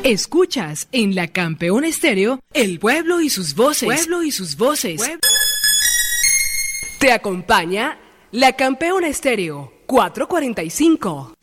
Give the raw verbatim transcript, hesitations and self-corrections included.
Escuchas en La Campeona Estéreo, El Pueblo y sus voces. Pueblo y sus voces. Pueblo. Te acompaña La Campeona Estéreo cuatrocientos cuarenta y cinco.